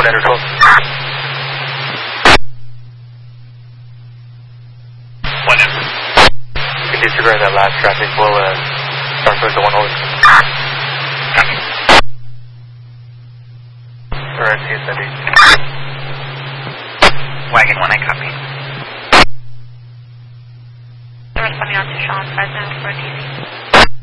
Center 12. One in. You can disregard that last traffic flow and start towards the 1 over. Copy. Alright, see you Sunday. Wagon 1, I copy. They're responding on to Sean 594 TV.